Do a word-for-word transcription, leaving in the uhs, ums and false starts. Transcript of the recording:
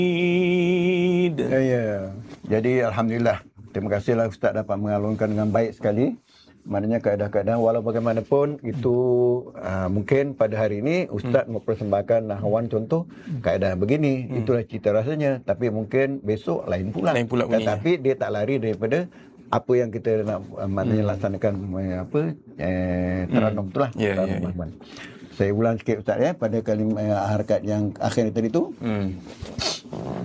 Ya, ya. Jadi Alhamdulillah, terima kasihlah Ustaz dapat mengalunkan dengan baik sekali. Maknanya keadaan-keadaan walau bagaimanapun itu uh, mungkin pada hari ini Ustaz hmm. mempersembahkan nahwan contoh keadaan begini, hmm. itulah cita rasanya. Tapi mungkin besok lain pula. Lain pula Tetapi dia tak lari daripada apa yang kita nak uh, maknanya hmm. laksanakan uh, apa eh, teranum hmm. itulah. Yeah, teranum yeah, yeah. Saya ulang sikit Ustaz ya pada kalimah harakat yang akhir tadi tu. Hmm.